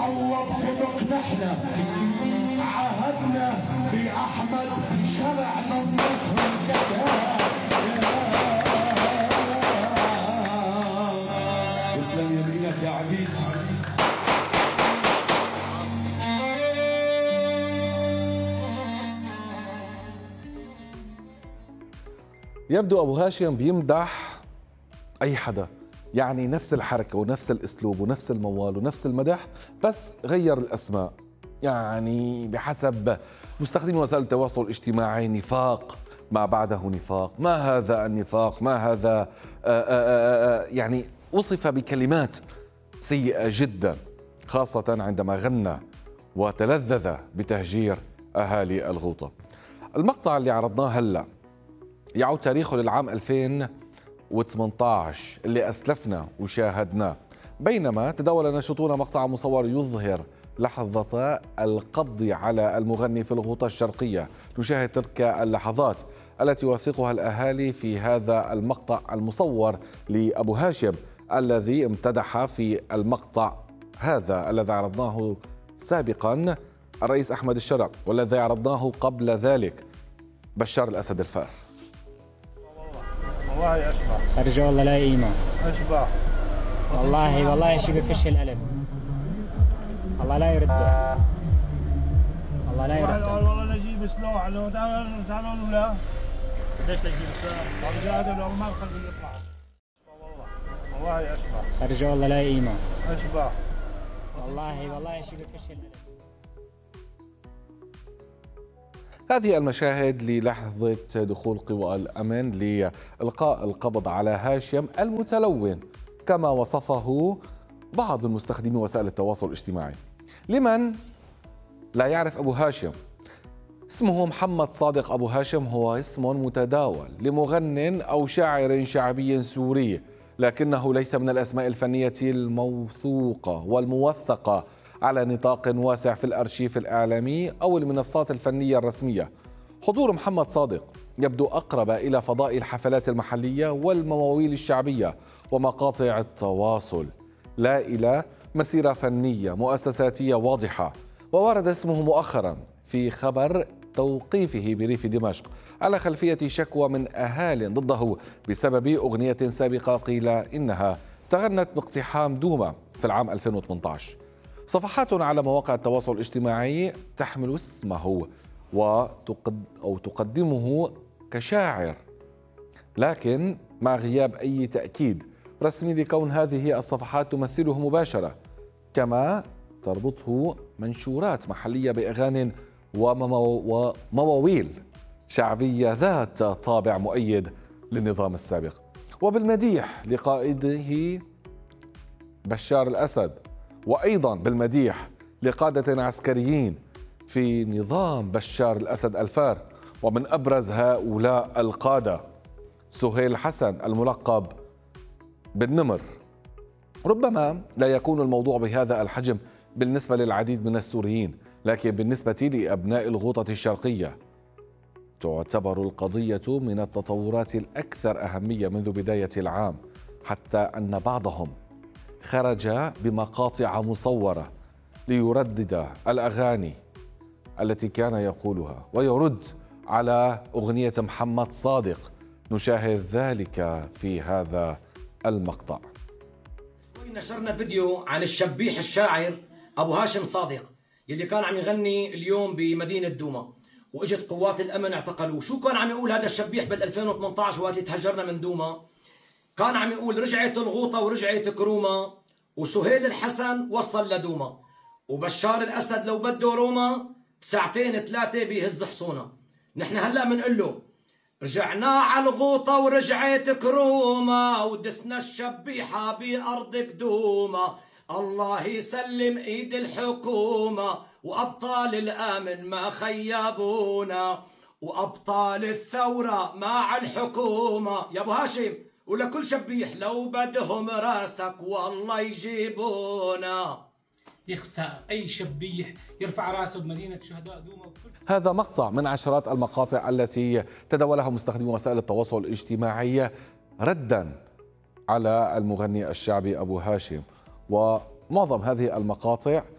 الله بصدق نحن عاهدنا بأحمد شرع نظفهم كذا. تسلم يمينك يا عبيد. يبدو أبو هاشم بيمدح أي حدا، يعني نفس الحركة ونفس الأسلوب ونفس الموال ونفس المدح، بس غير الأسماء. يعني بحسب مستخدمي وسائل التواصل الاجتماعي نفاق ما بعده نفاق، ما هذا النفاق، ما هذا يعني وصف بكلمات سيئة جدا، خاصة عندما غنى وتلذذ بتهجير أهالي الغوطة. المقطع اللي عرضناه هلأ يعود تاريخه للعام 2018 اللي أسلفنا وشاهدناه، بينما تداول ناشطون مقطع مصور يظهر لحظة القبض على المغني في الغوطة الشرقية. نشاهد تلك اللحظات التي يوثقها الأهالي في هذا المقطع المصور لأبو هاشم الذي امتدح في المقطع هذا الذي عرضناه سابقا الرئيس أحمد الشرع، والذي عرضناه قبل ذلك بشار الأسد الفار. والله أشبح خرج والله لا قيمة. أشبح والله شي بفش القلب. الله لا يرده. الله لا يرده. والله نجيب سلاح لو تعالوا لا. ليش تجيب سلاح؟ والله لو ما خلي يطلع. والله أشبح خرج والله لا قيمة. أشبح والله شي بفش القلب. هذه المشاهد للحظة دخول قوى الأمن لإلقاء القبض على هاشم المتلون كما وصفه بعض المستخدمين وسائل التواصل الاجتماعي. لمن لا يعرف أبو هاشم، اسمه محمد صادق. أبو هاشم هو اسم متداول لمغن أو شاعر شعبي سوري، لكنه ليس من الأسماء الفنية الموثوقة والموثقة على نطاق واسع في الأرشيف الإعلامي أو المنصات الفنية الرسمية. حضور محمد صادق يبدو أقرب إلى فضاء الحفلات المحلية والمواويل الشعبية ومقاطع التواصل، لا إلى مسيرة فنية مؤسساتية واضحة. وورد اسمه مؤخرا في خبر توقيفه بريف دمشق على خلفية شكوى من أهال ضده بسبب أغنية سابقة قيل إنها تغنت باقتحام دوما في العام 2018. صفحات على مواقع التواصل الاجتماعي تحمل اسمه تقدمه كشاعر، لكن مع غياب أي تأكيد رسمي لكون هذه الصفحات تمثله مباشرة، كما تربطه منشورات محلية بأغاني ومواويل شعبية ذات طابع مؤيد للنظام السابق. وبالمديح لقائده بشار الأسد، وأيضا بالمديح لقادة عسكريين في نظام بشار الأسد الفار، ومن أبرز هؤلاء القادة سهيل حسن الملقب بالنمر. ربما لا يكون الموضوع بهذا الحجم بالنسبة للعديد من السوريين، لكن بالنسبة لأبناء الغوطة الشرقية تعتبر القضية من التطورات الأكثر أهمية منذ بداية العام، حتى أن بعضهم خرج بمقاطع مصورة ليردد الأغاني التي كان يقولها ويرد على أغنية محمد صادق. نشاهد ذلك في هذا المقطع. نشرنا فيديو عن الشبيح الشاعر أبو هاشم صادق يلي كان عم يغني اليوم بمدينة دوما، واجت قوات الأمن اعتقلوه. شو كان عم يقول هذا الشبيح بال 2018 وقت تهجرنا من دوما؟ كان عم يقول رجعت الغوطة ورجعت كروما، وسهيل الحسن وصل لدوما، وبشار الأسد لو بده روما بساعتين 3 بيهز حصونا. نحن هلا بنقول له رجعنا على الغوطة ورجعت كروما، ودسنا الشبيحة بأرض قدومة. الله يسلم ايد الحكومة، وأبطال الأمن ما خيبونا، وأبطال الثورة مع الحكومة. يا أبو هاشم ولكل شبيح لو بدهم راسك والله يجيبونا. يخسى أي شبيح يرفع راسه بمدينة شهداء دوما. هذا مقطع من عشرات المقاطع التي تداولها مستخدمي وسائل التواصل الاجتماعي ردا على المغني الشعبي أبو هاشم، ومعظم هذه المقاطع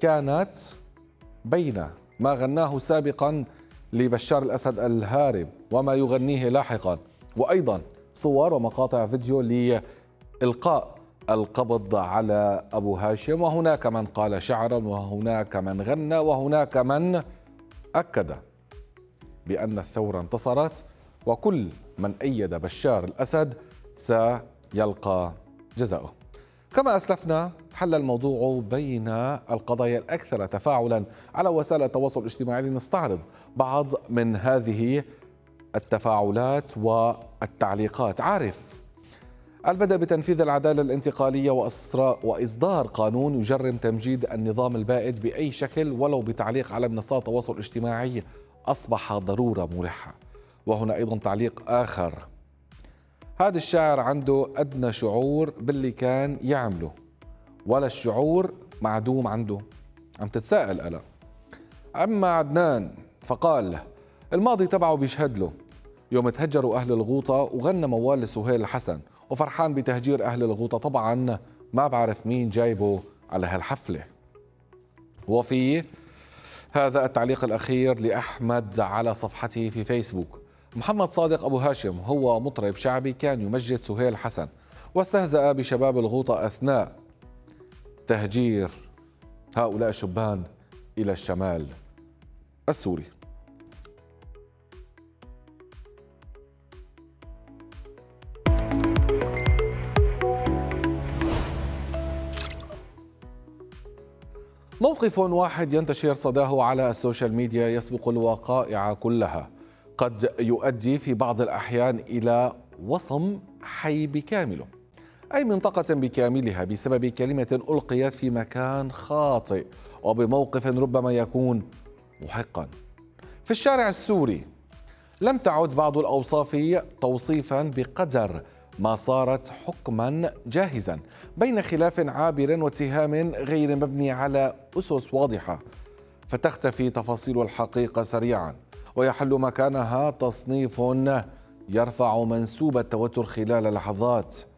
كانت بين ما غناه سابقا لبشار الأسد الهارب وما يغنيه لاحقا، وأيضا صور ومقاطع فيديو لإلقاء القبض على أبو هاشم. وهناك من قال شعرا، وهناك من غنى، وهناك من أكد بأن الثورة انتصرت، وكل من أيد بشار الأسد سيلقى جزاؤه. كما أسلفنا، حل الموضوع بين القضايا الأكثر تفاعلا على وسائل التواصل الاجتماعي لنستعرض بعض من هذه التفاعلات والتعليقات. عارف البدء بتنفيذ العدالة الانتقالية وإصدار قانون يجرم تمجيد النظام البائد بأي شكل ولو بتعليق على منصات التواصل الاجتماعي أصبح ضرورة ملحة. وهنا أيضا تعليق آخر: هذا الشاعر عنده أدنى شعور باللي كان يعمله، ولا الشعور معدوم عنده. عم تتساءل ألا. أما عدنان فقال الماضي تبعه بيشهد له يوم تهجروا أهل الغوطة وغنى موال لسهيل الحسن، وفرحان بتهجير أهل الغوطة. طبعا ما بعرف مين جايبه على هالحفلة. وفي هذا التعليق الأخير لأحمد على صفحته في فيسبوك: محمد صادق أبو هاشم هو مطرب شعبي كان يمجد سهيل حسن واستهزأ بشباب الغوطة أثناء تهجير هؤلاء الشبان إلى الشمال السوري. موقف واحد ينتشر صداه على السوشيال ميديا يسبق الوقائع كلها، قد يؤدي في بعض الأحيان إلى وصم حي بكامله، أي منطقة بكاملها، بسبب كلمة ألقيت في مكان خاطئ وبموقف ربما يكون محقا. في الشارع السوري لم تعد بعض الأوصاف توصيفا بقدر ما صارت حكما جاهزا بين خلاف عابر واتهام غير مبني على أسس واضحة، فتختفي تفاصيل الحقيقة سريعا ويحل مكانها تصنيف يرفع منسوب التوتر خلال لحظات.